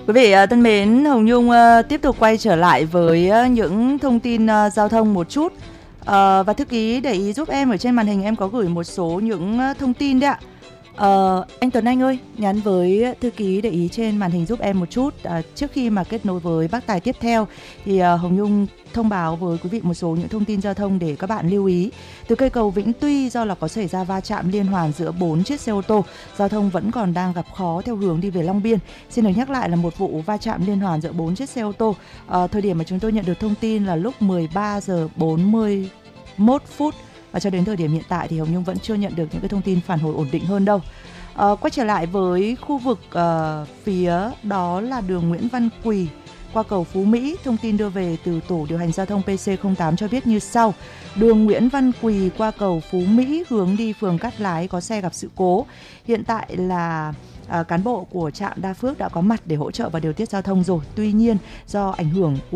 Quý vị thân mến, Hồng Nhung tiếp tục quay trở lại với những thông tin giao thông một chút. Và thư ký để ý giúp em, ở trên màn hình em có gửi một số những thông tin đấy ạ. Anh Tuấn Anh ơi, nhắn với thư ký để ý trên màn hình giúp em một chút. Trước khi mà kết nối với bác tài tiếp theo thì Hồng Nhung thông báo với quý vị một số những thông tin giao thông để các bạn lưu ý. Từ cây cầu Vĩnh Tuy, do là có xảy ra va chạm liên hoàn giữa 4 chiếc xe ô tô, giao thông vẫn còn đang gặp khó theo hướng đi về Long Biên. Xin được nhắc lại là một vụ va chạm liên hoàn giữa 4 chiếc xe ô tô. Thời điểm mà chúng tôi nhận được thông tin là lúc 13 giờ 41 phút. Và cho đến thời điểm hiện tại thì Hồng Nhung vẫn chưa nhận được những cái thông tin phản hồi ổn định hơn đâu. Quay trở lại với khu vực phía đó là đường Nguyễn Văn Quỳ qua cầu Phú Mỹ, thông tin đưa về từ tổ điều hành giao thông PC08 cho biết như sau. Đường Nguyễn Văn Quỳ qua cầu Phú Mỹ hướng đi phường Cát Lái có xe gặp sự cố. Hiện tại là cán bộ của trạm Đa Phước đã có mặt để hỗ trợ và điều tiết giao thông rồi. Tuy nhiên do ảnh hưởng của